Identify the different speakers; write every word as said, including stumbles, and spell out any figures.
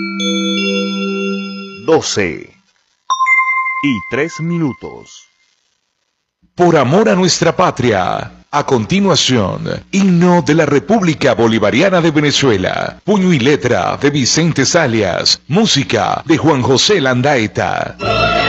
Speaker 1: doce y tres minutos.
Speaker 2: Por amor a nuestra patria. A continuación, himno de la República Bolivariana de Venezuela. Puño y letra de Vicente Salias. Música de Juan José Landaeta.